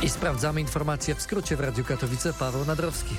I sprawdzamy informacje w skrócie w Radiu Katowice. Paweł Nadrowski.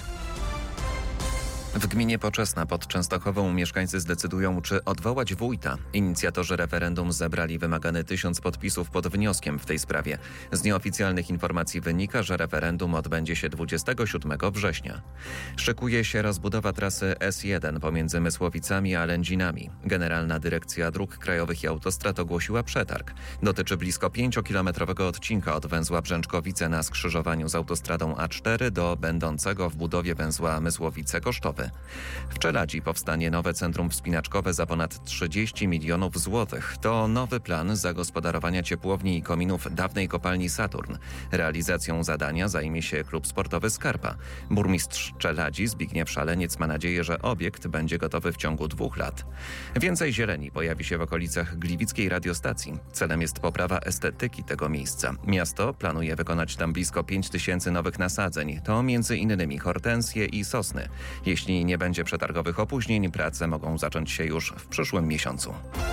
W gminie Poczesna pod Częstochową mieszkańcy zdecydują, czy odwołać wójta. Inicjatorzy referendum zebrali wymagane 1000 podpisów pod wnioskiem w tej sprawie. Z nieoficjalnych informacji wynika, że referendum odbędzie się 27 września. Szykuje się rozbudowa trasy S1 pomiędzy Mysłowicami a Lędzinami. Generalna Dyrekcja Dróg Krajowych i Autostrad ogłosiła przetarg. Dotyczy blisko 5-kilometrowego odcinka od węzła Brzęczkowice na skrzyżowaniu z autostradą A4 do będącego w budowie węzła Mysłowice-Kosztowy. W Czeladzi powstanie nowe centrum wspinaczkowe za ponad 30 milionów złotych. To nowy plan zagospodarowania ciepłowni i kominów dawnej kopalni Saturn. Realizacją zadania zajmie się klub sportowy Skarpa. Burmistrz Czeladzi Zbigniew Szaleniec ma nadzieję, że obiekt będzie gotowy w ciągu 2 lat. Więcej zieleni pojawi się w okolicach gliwickiej radiostacji. Celem jest poprawa estetyki tego miejsca. Miasto planuje wykonać tam blisko 5000 nowych nasadzeń. To m.in. hortensje i sosny. Jeśli nie będzie przetargowych opóźnień, prace mogą zacząć się już w przyszłym miesiącu.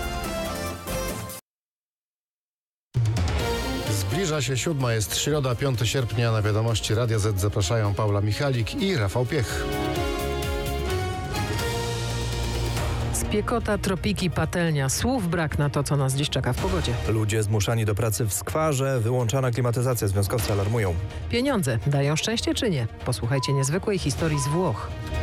Zbliża się 7, jest środa, 5 sierpnia. Na wiadomości Radia Z zapraszają Paula Michalik i Rafał Piech. Spiekota, tropiki, patelnia. Słów brak na to, co nas dziś czeka w pogodzie. Ludzie zmuszani do pracy w skwarze, wyłączana klimatyzacja, związkowcy alarmują. Pieniądze dają szczęście czy nie? Posłuchajcie niezwykłej historii z Włoch.